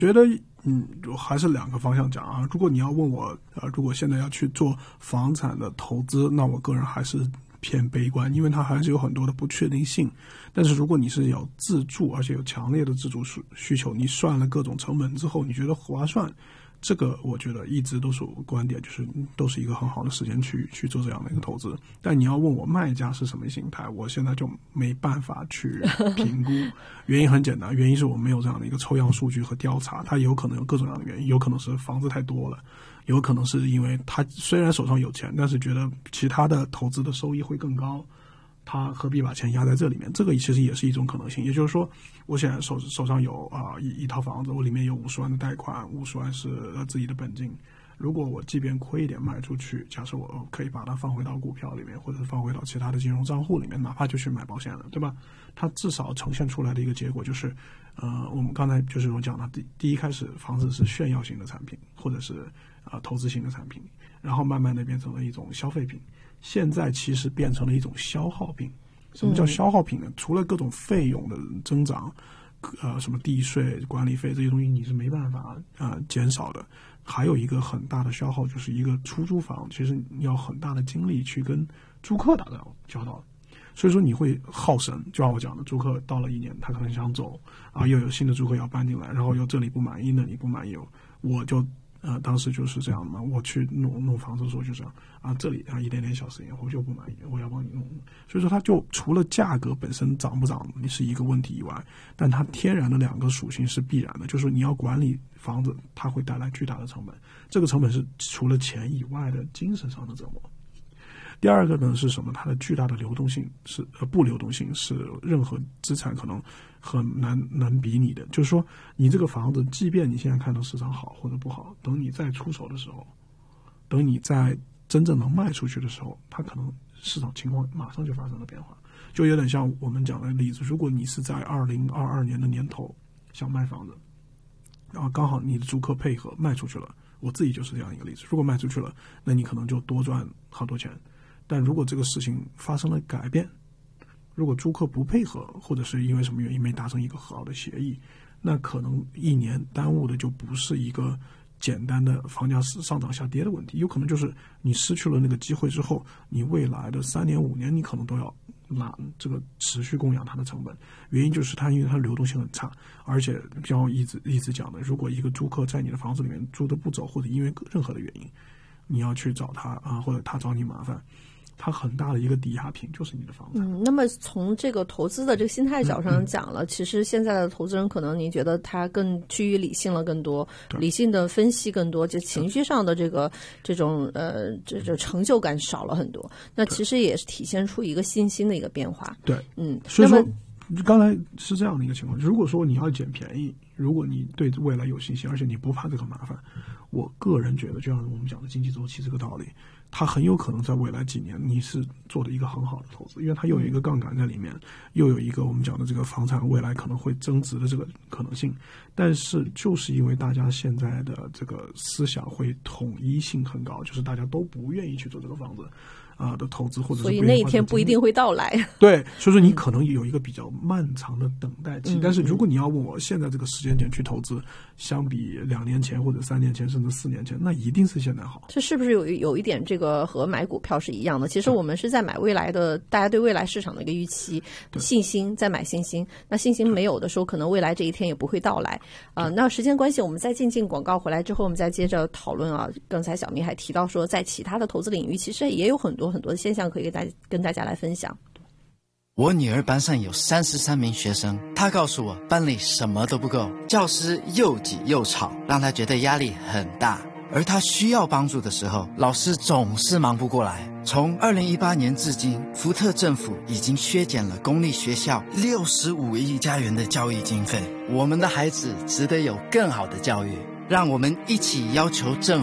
觉得还是两个方向讲啊。如果你要问我如果现在要去做房产的投资，那我个人还是偏悲观，因为它还是有很多的不确定性。但是如果你是有自住，而且有强烈的自住需求，你算了各种成本之后，你觉得划算，这个我觉得一直都是我的观点，就是都是一个很好的时间去做这样的一个投资。但你要问我卖家是什么心态，我现在就没办法去评估。原因很简单，原因是我没有这样的一个抽样数据和调查，它有可能有各种各样的原因，有可能是房子太多了，有可能是因为他虽然手上有钱，但是觉得其他的投资的收益会更高，他何必把钱压在这里面？这个其实也是一种可能性。也就是说，我现在手上有一套房子，我里面有50万的贷款，50万是自己的本金。如果我即便亏一点卖出去，假设我可以把它放回到股票里面，或者放回到其他的金融账户里面，哪怕就去买保险了，对吧？它至少呈现出来的一个结果就是，我们刚才就是我讲的，第一开始房子是炫耀型的产品，或者是投资型的产品，然后慢慢的变成了一种消费品，现在其实变成了一种消耗品。什么叫消耗品呢？除了各种费用的增长，什么地税、管理费这些东西你是没办法减少的。还有一个很大的消耗，就是一个出租房，其实你要很大的精力去跟租客打交道，所以说你会耗神。就像我讲的，租客到了1年，他可能想走又有新的租客要搬进来，然后又这里不满意，那里不满意，我就当时就是这样的嘛。我去弄房子的时候就这样这里一点点小事情我就不满意，我要帮你弄。所以说它就除了价格本身涨不涨是一个问题以外，但它天然的两个属性是必然的，就是你要管理房子，它会带来巨大的成本，这个成本是除了钱以外的精神上的折磨。第二个呢是什么？它的巨大的流动性是不流动性是任何资产可能很难比拟的。就是说，你这个房子，即便你现在看到市场好或者不好，等你再出手的时候，等你在真正能卖出去的时候，它可能市场情况马上就发生了变化。就有点像我们讲的例子，如果你是在2022年的年头想卖房子，然后刚好你的租客配合卖出去了，我自己就是这样一个例子。如果卖出去了，那你可能就多赚好多钱。但如果这个事情发生了改变，如果租客不配合，或者是因为什么原因没达成一个好的协议，那可能1年耽误的就不是一个简单的房价上涨下跌的问题，有可能就是你失去了那个机会之后，你未来的3年5年你可能都要拿这个持续供养它的成本。原因就是因为它流动性很差，而且像我一直讲的，如果一个租客在你的房子里面住得不走，或者因为任何的原因你要去找他或者他找你麻烦，它很大的一个抵押品就是你的房子。 那么从这个投资的这个心态角上讲了，其实现在的投资人可能您觉得他更趋于理性了更多，理性的分析更多，就情绪上的这种这成就感少了很多。那其实也是体现出一个信心的一个变化。 对，所以说刚才是这样的一个情况。如果说你要捡便宜，如果你对未来有信心，而且你不怕这个麻烦，我个人觉得就像我们讲的经济周期这个道理，它很有可能在未来几年你是做的一个很好的投资，因为它又有一个杠杆在里面，又有一个我们讲的这个房产未来可能会增值的这个可能性。但是就是因为大家现在的这个思想会统一性很高，就是大家都不愿意去做这个房子的投资，或者是所以那一天不一定会到来。 对，所以说你可能有一个比较漫长的等待期。但是如果你要问我现在这个时间点去投资，相比2年前或者3年前甚至4年前，那一定是现在好。 这是不是有一点这个和买股票是一样的？其实我们是在买未来的，大家对未来市场的一个预期、信心，在买信心。那信心没有的时候，可能未来这一天也不会到来。那时间关系，我们再进广告，回来之后我们再接着讨论啊。刚才小明还提到说，在其他的投资领域，其实也有很多的现象可以跟大家来分享。 我女儿班上有33名学生，她告诉我班里什么都不够，教师又挤又吵，让她觉得压力很大。而她需要帮助的时候，老师总是忙不过来。从2018年至今，福特政府已经削减了公立学校65亿加元的教育经费。我们的孩子值得有更好的教育，让我们一起要求政府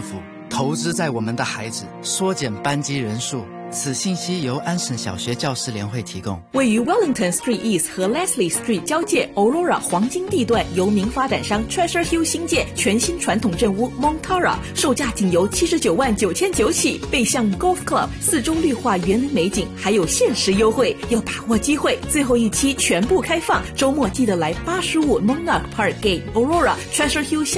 投资在我们的孩子，缩减班级人数。此信息由安省小学教师联会提供。 位于 Wellington Street East 和 Leslie Street 交界 Aurora 黄金地段，由名发展商 Treasure Hill 新建全新传统镇屋 Montara， 售价仅由79.999起，背向 Golf Club， 四周绿化园林美景，还有限时优惠，要把握机会，最后一期全部开放，周末记得来85 Monarch Park Gate Aurora Treasure Hill